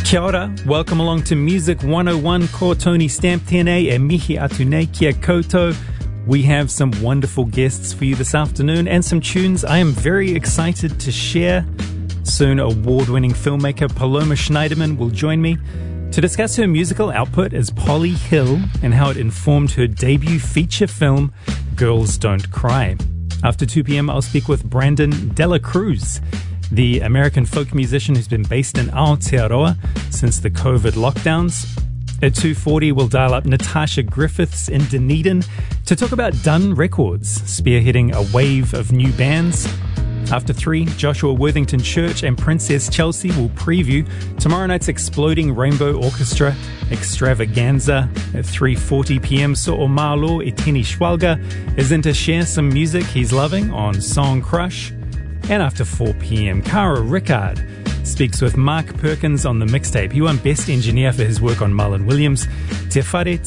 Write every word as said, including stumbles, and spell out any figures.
Kia ora, welcome along to Music one oh one, ko Tony Stamp tēnei e mihi atu nei kia koutou. We have some wonderful guests for you this afternoon and some tunes I am very excited to share. Soon, award-winning filmmaker Paloma Schneiderman will join me to discuss her musical output as Polly Hill and how it informed her debut feature film, Girls Don't Cry. After two p.m, I'll speak with Brandon Dela Cruz, the American folk musician who's been based in Aotearoa since the COVID lockdowns. At two forty, we'll dial up Natasha Griffiths in Dunedin to talk about Dun Records, spearheading a wave of new bands. After three, Joshua Worthington Church and Princess Chelsea will preview tomorrow night's Exploding Rainbow Orchestra extravaganza. At three forty p.m, So'omalo Eteni Schwalga is in to share some music he's loving on Song Crush. And after four p.m, Cara Rickard speaks with Mark Perkins on the mixtape. He won Best Engineer for his work on Marlon Williams. Te whare